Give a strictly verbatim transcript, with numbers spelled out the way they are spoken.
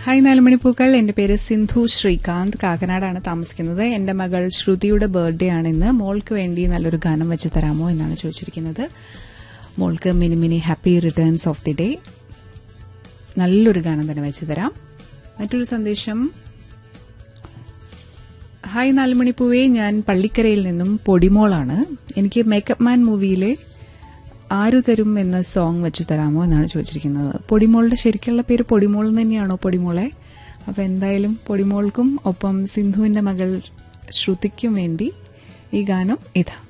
Hi നാലുമണിപ്പൂക്കൾ. എന്റെ പേര് സിന്ധു ശ്രീകാന്ത്. കാക്കനാടാണ് താമസിക്കുന്നത്. എന്റെ മകൾ ശ്രുതിയുടെ ബർത്ത്ഡേ ആണ് ഇന്ന്. മോൾക്ക് വേണ്ടി നല്ലൊരു ഗാനം വെച്ച് തരാമോ എന്നാണ് ചോദിച്ചിരിക്കുന്നത്. മോൾക്ക് mini mini happy returns of the day നല്ലൊരു ഗാനം തന്നെ വെച്ച് തരാം. മറ്റൊരു സന്ദേശം. ഹായ് നാലുമണിപ്പൂവേ, ഞാൻ പള്ളിക്കരയിൽ നിന്നും പൊടിമോളാണ്. എനിക്ക് മേക്കപ്പ് മാൻ മൂവിയിലെ ആരു തരും എന്ന സോങ് വെച്ച് തരാമോ എന്നാണ് ചോദിച്ചിരിക്കുന്നത്. പൊടിമോളുടെ ശരിക്കുള്ള പേര് പൊടിമോൾ തന്നെയാണോ പൊടിമോളെ? അപ്പൊ എന്തായാലും പൊടിമോൾക്കും ഒപ്പം സിന്ധുവിന്റെ മകൾ ശ്രുതിക്കും വേണ്ടി ഈ ഗാനം ഇതാ.